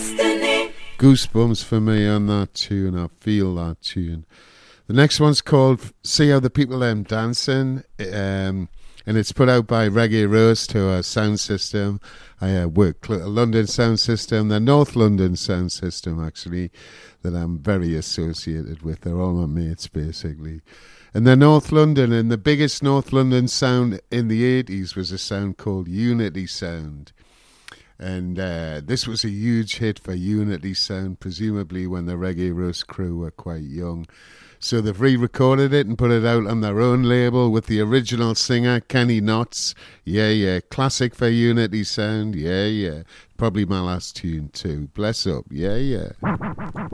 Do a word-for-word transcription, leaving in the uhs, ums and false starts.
destiny. Goosebumps for me on that tune. I feel that tune. The next one's called See How the People Them Dancing, um, and it's put out by Reggae Roast, to a sound system. I uh, work at a London sound system, the North London sound system, actually, that I'm very associated with. They're all my mates, basically. And the North London, and the biggest North London sound in the eighties was a sound called Unity Sound. And uh, this was a huge hit for Unity Sound, presumably when the Reggae Roast crew were quite young. So they've re-recorded it and put it out on their own label with the original singer, Kenny Knotts. Yeah, yeah. Classic for Unity Sound. Yeah, yeah. Probably my last tune too. Bless up. Yeah, yeah.